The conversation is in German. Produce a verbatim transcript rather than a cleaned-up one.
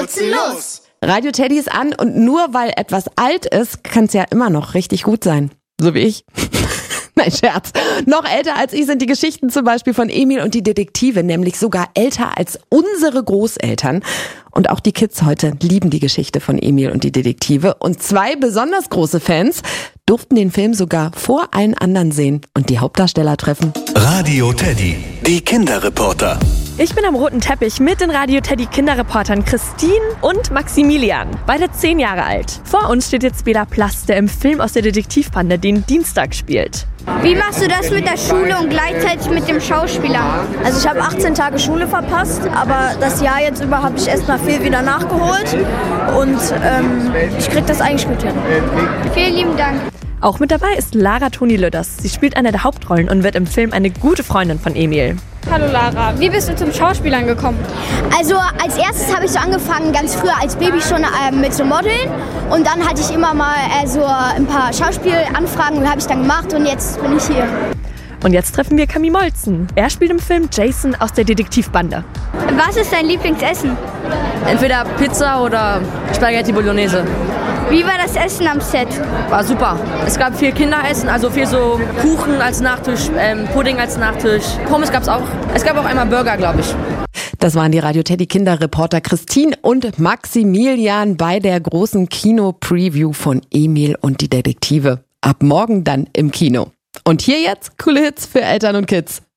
putzen los! Radio Teddy ist an und nur weil etwas alt ist, kann es ja immer noch richtig gut sein. So wie ich. Nein, Scherz. Noch älter als ich sind die Geschichten zum Beispiel von Emil und die Detektive, nämlich sogar älter als unsere Großeltern. Und auch die Kids heute lieben die Geschichte von Emil und die Detektive. Und zwei besonders große Fans durften den Film sogar vor allen anderen sehen und die Hauptdarsteller treffen. Radio Teddy, die Kinderreporter. Ich bin am roten Teppich mit den Radio Teddy Kinderreportern Christine und Maximilian, beide zehn Jahre alt. Vor uns steht jetzt Bela Plass, der im Film aus der Detektivbande den Dienstag spielt. Wie machst du das mit der Schule und gleichzeitig mit dem Schauspieler? Also ich habe achtzehn Tage Schule verpasst, aber das Jahr jetzt über habe ich erstmal viel wieder nachgeholt und ähm, ich krieg das eigentlich gut hin. Vielen lieben Dank. Auch mit dabei ist Lara Toni-Lüders. Sie spielt eine der Hauptrollen und wird im Film eine gute Freundin von Emil. Hallo Lara, wie bist du zum Schauspielern gekommen? Also als erstes habe ich so angefangen, ganz früher als Baby schon äh, mit so Modeln. Und dann hatte ich immer mal äh, so ein paar Schauspielanfragen und habe ich dann gemacht und jetzt bin ich hier. Und jetzt treffen wir Camille Molzen. Er spielt im Film Jason aus der Detektivbande. Was ist dein Lieblingsessen? Entweder Pizza oder Spaghetti Bolognese. Wie war das Essen am Set? War super. Es gab viel Kinderessen, also viel so Kuchen als Nachtisch, ähm, Pudding als Nachtisch. Pommes gab's auch. Es gab auch einmal Burger, glaube ich. Das waren die Radio Teddy Kinderreporter Christine und Maximilian bei der großen Kino-Preview von Emil und die Detektive. Ab morgen dann im Kino. Und hier jetzt coole Hits für Eltern und Kids.